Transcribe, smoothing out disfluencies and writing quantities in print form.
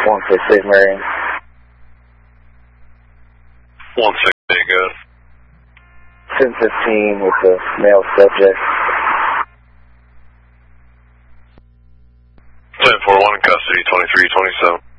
Save Marion. 168, good. 1015 with the male subject. 1041 in custody, 2327.